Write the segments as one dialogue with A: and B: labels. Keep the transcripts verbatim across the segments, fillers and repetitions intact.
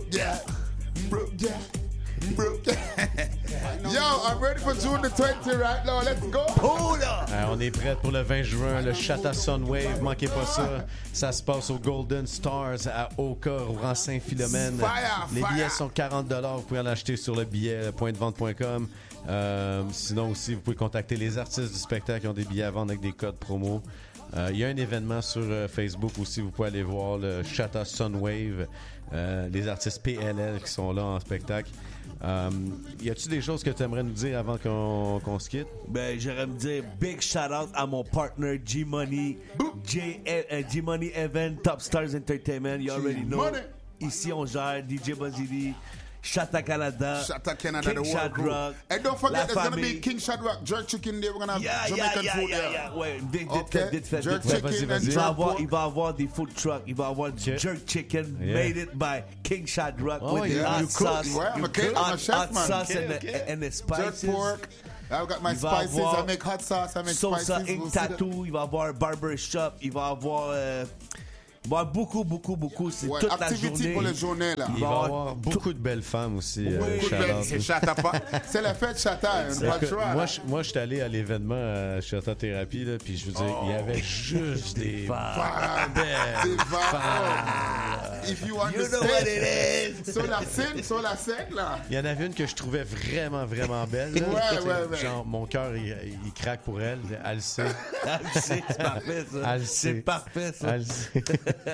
A: broke Jack, broke Jack, broke Jack. Yo, I'm ready for June the twentieth right now. Let's go.
B: Euh, on est prêt pour le vingt juin, le Chata Sunwave. Manquez pas ça. Ça se passe au Golden Stars à Oka, au rang Saint-Philomène.
A: Fire,
B: Les
A: fire.
B: billets sont quarante dollars. Vous pouvez en acheter sur le billet point de vente point com. Euh, sinon aussi, vous pouvez contacter les artistes du spectacle qui ont des billets à vendre avec des codes promo. Euh, il y a un événement sur euh, Facebook aussi, vous pouvez aller voir le Chata Sunwave, euh, les artistes P L L qui sont là en spectacle. Euh, y a-tu des choses que tu aimerais nous dire avant qu'on, qu'on se quitte?
C: Ben, j'aimerais me dire big shout out à mon partner G-Money, J- uh, G-Money Event, Top Stars Entertainment, you already know.
A: G-Money.
C: Ici, on gère D J Bazili, Chata Canada,
A: Chata Canada,
C: King
A: the world group.
C: Shadrack.
A: And don't forget,
C: La
A: there's going to
C: famille.
A: be King Shadrack jerk chicken there. We're going to have
C: Yeah, yeah,
A: Jamaican
C: yeah,
A: food
C: yeah,
A: there.
C: yeah. Ouais, vite, vite
A: Okay.
C: fait, vite fait,
A: Jerk
C: vite fait.
B: vas-y,
A: chicken
B: vas-y.
A: and
C: Il va,
A: jerk
C: avoir,
A: pork.
C: il va avoir des food trucks, il va avoir du
B: Okay.
C: jerk chicken
B: Yeah.
C: made it by King Shadrack
B: Oh,
C: with the
B: yeah.
C: hot
A: You cook?
C: sauce,
A: Ouais, I'm a
C: You
A: kid,
C: cook?
A: I'm a
C: hot,
A: chef,
C: hot
A: man.
C: sauce
B: Okay,
C: and, the,
B: okay.
C: and the
A: Jerk
C: spices.
A: pork. I've got my
C: Il va
A: spices.
C: avoir
A: I make hot sauce. I make
C: Salsa
A: spices.
C: Ink
A: We'll see that.
C: Tattoo, il va avoir barbershop, il va avoir, euh, il va avoir beaucoup, beaucoup, beaucoup. C'est
A: Ouais,
C: toute la
A: activity
C: journée.
A: pour les journées, là.
B: Il va y avoir beaucoup de belles femmes aussi. euh,
A: Beaucoup de
B: shout
A: belles-
B: out.
A: C'est Chata pas. C'est la fête Chata, on n'a pas le
B: Écoute,
A: choix.
B: moi,
A: là.
B: je, moi, je suis allé à l'événement à Chata Thérapie, là, puis je veux dire, il y avait juste des
A: Femme,
B: belles
A: des femmes.
B: femmes.
A: If you
C: You know what
A: understand.
C: it is.
A: Sur la scène, sur la scène, là.
B: Il y en avait une que je trouvais vraiment, vraiment belle. là.
A: Ouais,
B: Écoute,
A: ouais, ouais.
B: Genre, mon cœur, il, il craque pour elle. Elle le sait.
C: C'est parfait, ça.
B: Elle le
C: C'est
B: sait.
C: parfait, ça.
B: Elle le sait.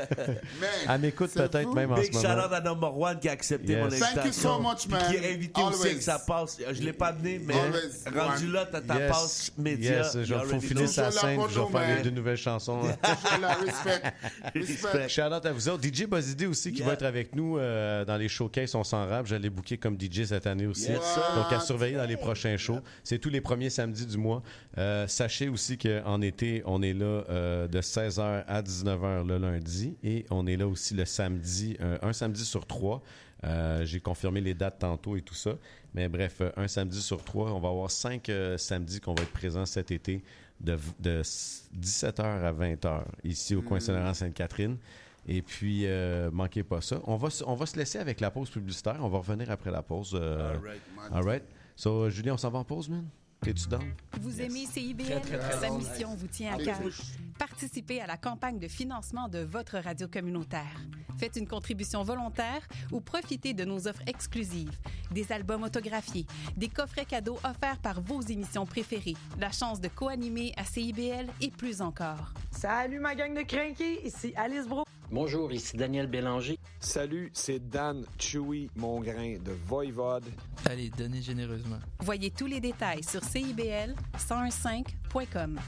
A: Man,
B: Elle m'écoute
A: c'est
B: peut-être
A: fou.
B: même en
C: Big
B: ce
C: shout
B: moment.
C: out à Number One qui a accepté
B: Yes.
C: mon
B: Thank
C: invitation.
A: you so much,
C: Puis
A: man.
C: qui est invité aussi
A: Always.
C: que ça passe. Je l'ai pas amené, mais
A: Always.
C: rendu là, t'as ta
B: Yes.
C: passe média.
B: Yes, je
C: You
B: vais
C: already
B: faufiler
C: know.
B: sa
A: Toujours là
B: scène,
A: pour
B: je vais
A: nous,
B: faire
A: man.
B: les deux nouvelles chansons.
A: La respect. Respect.
B: Shout out à vous autres. D J Bozidé aussi qui
C: Yeah.
B: va être avec nous euh, dans les showcases On s'en rap. Je l'ai booké comme D J cette année aussi.
C: Yes, sir.
B: Donc à surveiller dans les prochains shows. C'est tous les premiers samedis du mois. Euh, sachez aussi qu'en été, on est là euh, de seize heures à dix-neuf heures le lundi et on est là aussi le samedi, euh, un samedi sur trois. Euh, j'ai confirmé les dates tantôt et tout ça. Mais bref, euh, un samedi sur trois. On va avoir cinq euh, samedis qu'on va être présents cet été de, de dix-sept heures à vingt heures ici au coin Saint-Laurent-Sainte-Catherine. Et puis, euh, manquez pas ça. On va, se- on va se laisser avec la pause publicitaire. On va revenir après la pause. Euh,
C: All right, man.
B: all right. So, euh, Julien, on s'en va en pause, man? T'es-tu down?
D: Vous aimez C I B L? Sa mission vous tient à cœur. Participez à la campagne de financement de votre radio communautaire. Faites une contribution volontaire ou profitez de nos offres exclusives. Des albums autographiés, des coffrets cadeaux offerts par vos émissions préférées, la chance de co-animer à C I B L et plus encore.
E: Salut ma gang de crinqués, ici Alice Bro.
F: Bonjour, ici Daniel Bélanger.
G: Salut, c'est Dan Chewy Mongrain de Voivode.
H: Allez, donnez généreusement.
D: Voyez tous les détails sur C I B L cent quinze point com.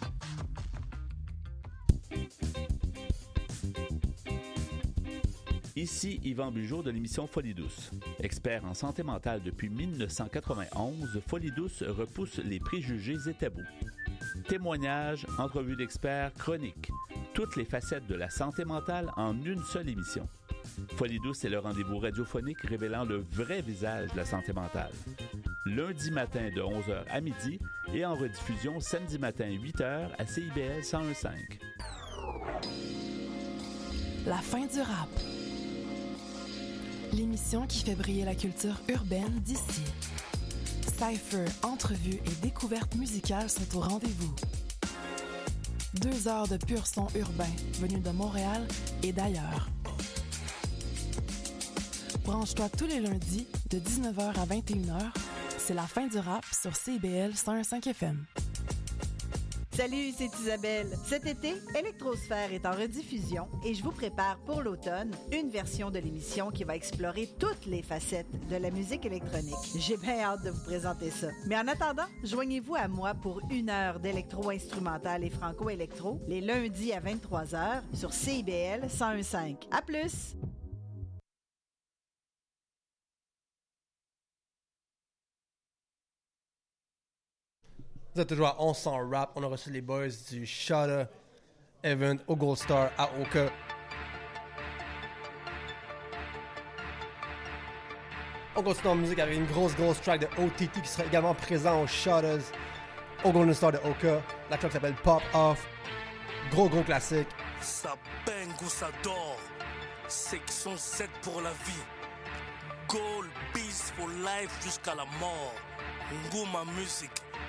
I: Ici Yvan Bugeaud de l'émission Folie Douce. Expert en santé mentale depuis dix-neuf cent quatre-vingt-onze, Folie Douce repousse les préjugés et tabous. Témoignages, entrevues d'experts, chroniques. Toutes les facettes de la santé mentale en une seule émission. Folie Douce est le rendez-vous radiophonique révélant le vrai visage de la santé mentale. Lundi matin de onze heures à midi et en rediffusion samedi matin huit heures à C I B L cent un virgule cinq.
J: La fin du rap. L'émission qui fait briller la culture urbaine d'ici. Cypher, entrevues et découvertes musicales sont au rendez-vous. Deux heures de pur son urbain venus de Montréal et d'ailleurs. Branche-toi tous les lundis de dix-neuf heures à vingt et une heures. C'est la fin du rap sur C B L cent un virgule cinq F M.
K: Salut, c'est Isabelle. Cet été, Électrosphère est en rediffusion et je vous prépare pour l'automne une version de l'émission qui va explorer toutes les facettes de la musique électronique. J'ai bien hâte de vous présenter ça. Mais en attendant, joignez-vous à moi pour une heure d'électro-instrumental et franco-électro les lundis à vingt-trois heures sur C I B L cent un virgule cinq. À plus!
L: Vous êtes toujours à On s'en rap. On a reçu les boys du Chata Event au Gold Star à Oka. On continue en musique avec une grosse, grosse track de O T T qui sera également présent au Chatas au Golden Star de Oka. La track s'appelle Pop Off. Gros, gros classique.
M: Ça bang ou ça dort. Section sept pour la vie. pour live jusqu'à la mort. Nguma Music,